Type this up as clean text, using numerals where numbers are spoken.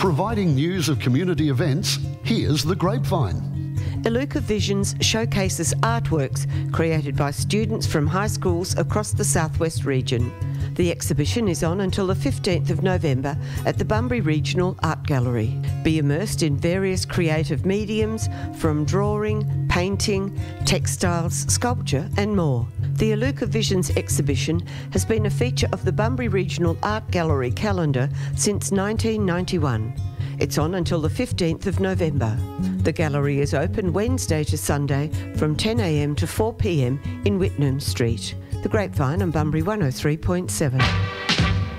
Providing news of community events, here's The Grapevine. Iluka Visions showcases artworks created by students from high schools across the southwest region. The exhibition is on until the 15th of November at the Bunbury Regional Art Gallery. Be immersed in various creative mediums from drawing, painting, textiles, sculpture and more. The Iluka Visions exhibition has been a feature of the Bunbury Regional Art Gallery calendar since 1991. It's on until the 15th of November. The gallery is open Wednesday to Sunday from 10 a.m. to 4 p.m. in Whitnam Street. The Grapevine on Bunbury 103.7.